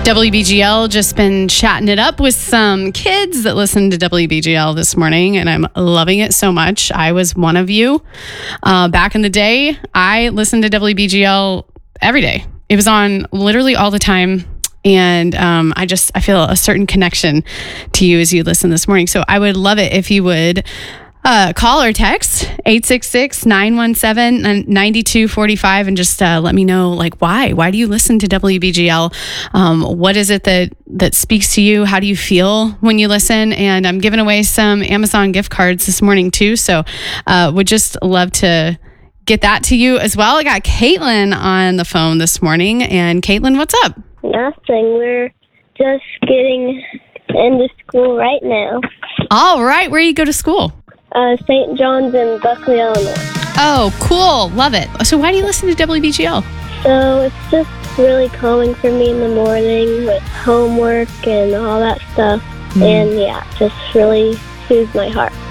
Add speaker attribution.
Speaker 1: WBGL, just been chatting it up with some kids that listen to WBGL this morning, and I'm loving it so much. I was one of you. Back in the day, I listened to WBGL every day. It was on literally all the time. And I feel a certain connection to you as you listen this morning. So I would love it if you would call or text 866-917-9245 and just let me know, like, why do you listen to WBGL? What is it that speaks to you? How do you feel when you listen? And I'm giving away some Amazon gift cards this morning too. So would just love to get that to you as well. I got Caitlin on the phone this morning. And Caitlin, what's up?
Speaker 2: Nothing. We're just getting into school right now.
Speaker 1: All right. Where do you go to school?
Speaker 2: St. John's in Buckley, Illinois.
Speaker 1: Oh, cool. Love it. So why do you listen to WBGL?
Speaker 2: So it's just really calming for me in the morning with homework and all that stuff. And yeah, just really soothes my heart.